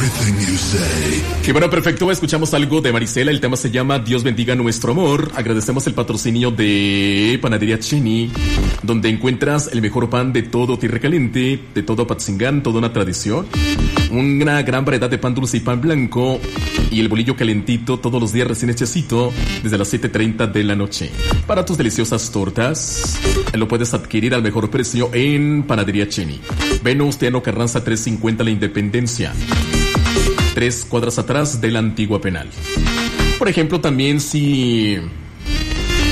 Que bueno, perfecto, escuchamos algo de Marisela, el tema se llama Dios bendiga nuestro amor. Agradecemos el patrocinio de Panadería Cheni, donde encuentras el mejor pan de todo Tierra Caliente, de todo Apatzingán, toda una tradición, una gran variedad de pan dulce y pan blanco, y el bolillo calentito todos los días recién hechecito desde las 7:30 de la noche. Para tus deliciosas tortas, lo puedes adquirir al mejor precio en Panadería Cheni. Venustiano Carranza 350 La Independencia, 3 cuadras atrás de la antigua penal. Por ejemplo, también si